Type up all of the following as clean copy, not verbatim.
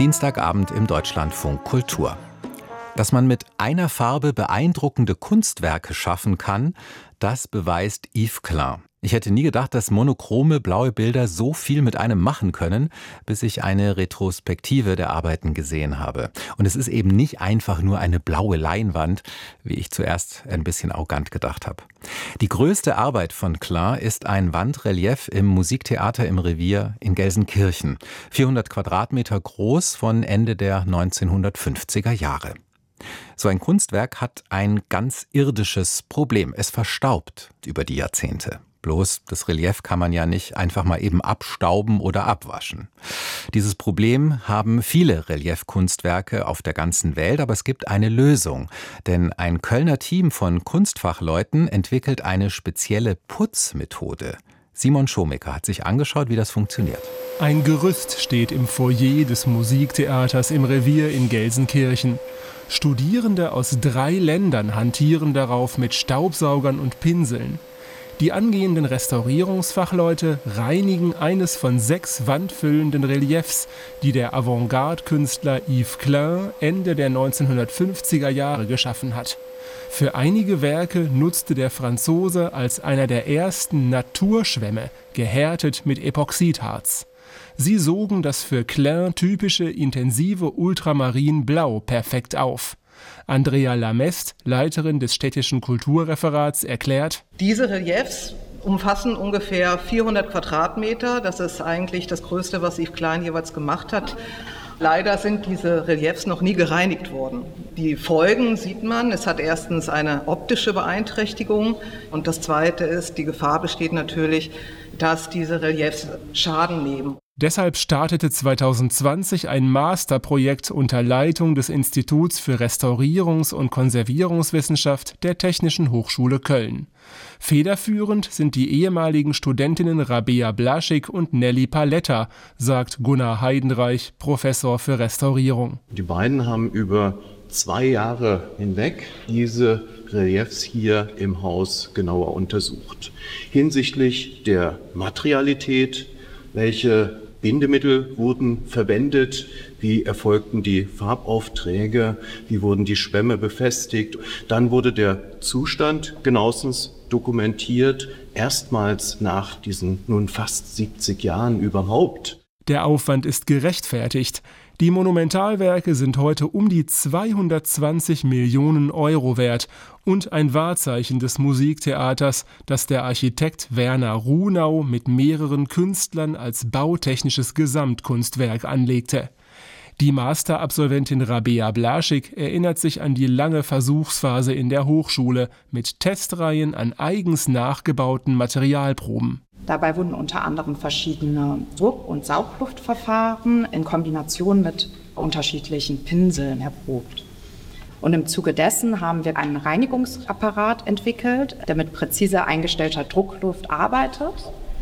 Dienstagabend im Deutschlandfunk Kultur. Dass man mit einer Farbe beeindruckende Kunstwerke schaffen kann, das beweist Yves Klein. Ich hätte nie gedacht, dass monochrome blaue Bilder so viel mit einem machen können, bis ich eine Retrospektive der Arbeiten gesehen habe. Und es ist eben nicht einfach nur eine blaue Leinwand, wie ich zuerst ein bisschen arrogant gedacht habe. Die größte Arbeit von Klein ist ein Wandrelief im Musiktheater im Revier in Gelsenkirchen. 400 Quadratmeter groß von Ende der 1950er Jahre. So ein Kunstwerk hat ein ganz irdisches Problem. Es verstaubt über die Jahrzehnte. Bloß das Relief kann man ja nicht einfach mal eben abstauben oder abwaschen. Dieses Problem haben viele Reliefkunstwerke auf der ganzen Welt, aber es gibt eine Lösung. Denn ein Kölner Team von Kunstfachleuten entwickelt eine spezielle Putzmethode. Simon Schomecker hat sich angeschaut, wie das funktioniert. Ein Gerüst steht im Foyer des Musiktheaters im Revier in Gelsenkirchen. Studierende aus 3 Ländern hantieren darauf mit Staubsaugern und Pinseln. Die angehenden Restaurierungsfachleute reinigen eines von 6 wandfüllenden Reliefs, die der Avantgarde-Künstler Yves Klein Ende der 1950er Jahre geschaffen hat. Für einige Werke nutzte der Franzose als einer der ersten Naturschwämme, gehärtet mit Epoxidharz. Sie sogen das für Klein typische intensive Ultramarinblau perfekt auf. Andrea Lamest, Leiterin des städtischen Kulturreferats, erklärt: Diese Reliefs umfassen ungefähr 400 Quadratmeter. Das ist eigentlich das Größte, was Yves Klein jeweils gemacht hat. Leider sind diese Reliefs noch nie gereinigt worden. Die Folgen sieht man. Es hat erstens eine optische Beeinträchtigung und das Zweite ist, die Gefahr besteht natürlich, dass diese Reliefs Schaden nehmen. Deshalb startete 2020 ein Masterprojekt unter Leitung des Instituts für Restaurierungs- und Konservierungswissenschaft der Technischen Hochschule Köln. Federführend sind die ehemaligen Studentinnen Rabea Blaschik und Nelly Paletta, sagt Gunnar Heidenreich, Professor für Restaurierung. Die beiden haben über 2 Jahre hinweg diese Reliefs hier im Haus genauer untersucht. Hinsichtlich der Materialität, welche Bindemittel wurden verwendet, wie erfolgten die Farbaufträge, wie wurden die Schwämme befestigt. Dann wurde der Zustand genauestens dokumentiert, erstmals nach diesen nun fast 70 Jahren überhaupt. Der Aufwand ist gerechtfertigt. Die Monumentalwerke sind heute um die 220 Millionen Euro wert und ein Wahrzeichen des Musiktheaters, das der Architekt Werner Runau mit mehreren Künstlern als bautechnisches Gesamtkunstwerk anlegte. Die Masterabsolventin Rabea Blaschik erinnert sich an die lange Versuchsphase in der Hochschule mit Testreihen an eigens nachgebauten Materialproben. Dabei wurden unter anderem verschiedene Druck- und Saugluftverfahren in Kombination mit unterschiedlichen Pinseln erprobt. Und im Zuge dessen haben wir einen Reinigungsapparat entwickelt, der mit präzise eingestellter Druckluft arbeitet.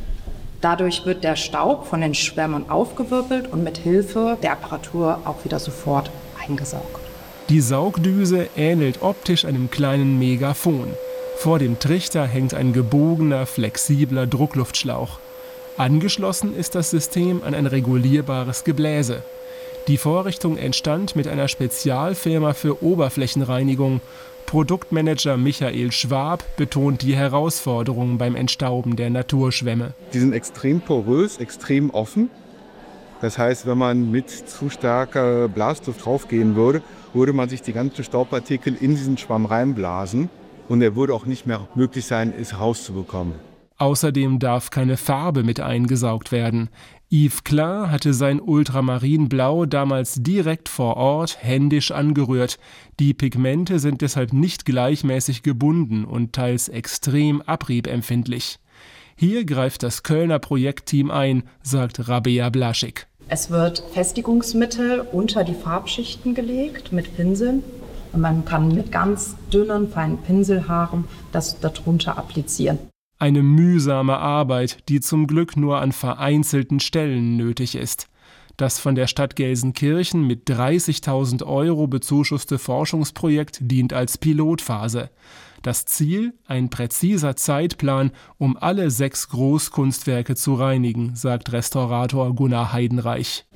Dadurch wird der Staub von den Schwämmen aufgewirbelt und mit Hilfe der Apparatur auch wieder sofort eingesaugt. Die Saugdüse ähnelt optisch einem kleinen Megafon. Vor dem Trichter hängt ein gebogener, flexibler Druckluftschlauch. Angeschlossen ist das System an ein regulierbares Gebläse. Die Vorrichtung entstand mit einer Spezialfirma für Oberflächenreinigung. Produktmanager Michael Schwab betont die Herausforderungen beim Entstauben der Naturschwämme. Die sind extrem porös, extrem offen. Das heißt, wenn man mit zu starker Blasluft draufgehen würde, würde man sich die ganzen Staubpartikel in diesen Schwamm reinblasen. Und er würde auch nicht mehr möglich sein, es rauszubekommen. Außerdem darf keine Farbe mit eingesaugt werden. Yves Klein hatte sein Ultramarinblau damals direkt vor Ort händisch angerührt. Die Pigmente sind deshalb nicht gleichmäßig gebunden und teils extrem abriebempfindlich. Hier greift das Kölner Projektteam ein, sagt Rabea Blaschik. Es wird Festigungsmittel unter die Farbschichten gelegt mit Pinseln. Und man kann mit ganz dünnen, feinen Pinselhaaren das darunter applizieren. Eine mühsame Arbeit, die zum Glück nur an vereinzelten Stellen nötig ist. Das von der Stadt Gelsenkirchen mit 30.000 Euro bezuschusste Forschungsprojekt dient als Pilotphase. Das Ziel: ein präziser Zeitplan, um alle 6 Großkunstwerke zu reinigen, sagt Restaurator Gunnar Heidenreich.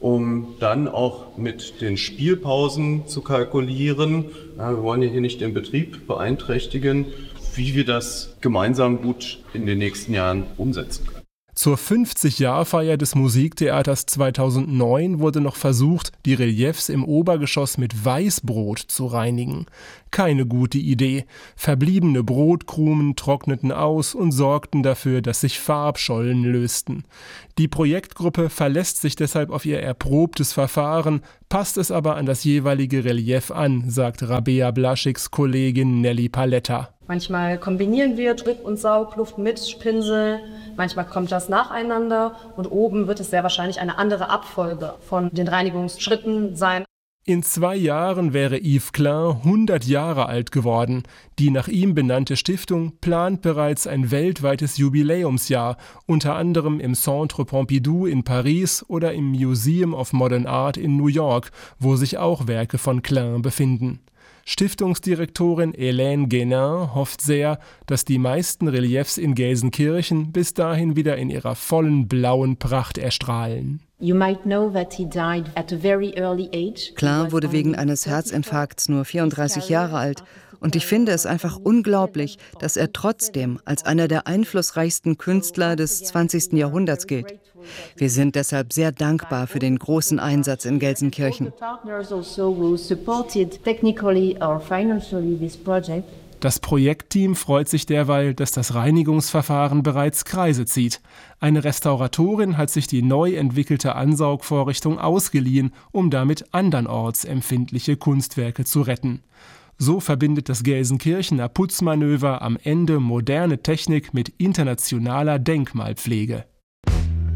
um dann auch mit den Spielpausen zu kalkulieren. Wir wollen hier nicht den Betrieb beeinträchtigen, wie wir das gemeinsam gut in den nächsten Jahren umsetzen können. Zur 50-Jahr-Feier des Musiktheaters 2009 wurde noch versucht, die Reliefs im Obergeschoss mit Weißbrot zu reinigen. Keine gute Idee. Verbliebene Brotkrumen trockneten aus und sorgten dafür, dass sich Farbschollen lösten. Die Projektgruppe verlässt sich deshalb auf ihr erprobtes Verfahren, passt es aber an das jeweilige Relief an, sagt Rabea Blaschicks Kollegin Nelly Paletta. Manchmal kombinieren wir Drück- und Saugluft mit Pinsel, manchmal kommt das nacheinander und oben wird es sehr wahrscheinlich eine andere Abfolge von den Reinigungsschritten sein. In 2 Jahren wäre Yves Klein 100 Jahre alt geworden. Die nach ihm benannte Stiftung plant bereits ein weltweites Jubiläumsjahr, unter anderem im Centre Pompidou in Paris oder im Museum of Modern Art in New York, wo sich auch Werke von Klein befinden. Stiftungsdirektorin Hélène Guénin hofft sehr, dass die meisten Reliefs in Gelsenkirchen bis dahin wieder in ihrer vollen blauen Pracht erstrahlen. Klein wurde wegen eines Herzinfarkts nur 34 Jahre alt. Und ich finde es einfach unglaublich, dass er trotzdem als einer der einflussreichsten Künstler des 20. Jahrhunderts gilt. Wir sind deshalb sehr dankbar für den großen Einsatz in Gelsenkirchen. Das Projektteam freut sich derweil, dass das Reinigungsverfahren bereits Kreise zieht. Eine Restauratorin hat sich die neu entwickelte Ansaugvorrichtung ausgeliehen, um damit andernorts empfindliche Kunstwerke zu retten. So verbindet das Gelsenkirchener Putzmanöver am Ende moderne Technik mit internationaler Denkmalpflege.